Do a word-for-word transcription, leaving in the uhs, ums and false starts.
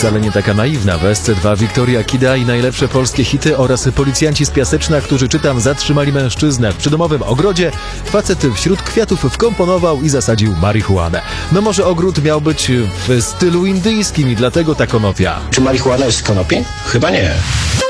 wcale nie taka naiwna. W S C dwa Wiktoria Kida i najlepsze polskie hity oraz Policjanci z Piaseczna, którzy, czytam, zatrzymali mężczyznę w przydomowym ogrodzie. Facet wśród kwiatów wkomponował i zasadził marihuanę. No może ogród miał być w stylu indyjskim i dlatego ta konopia. Czy marihuana jest z konopi? Chyba nie.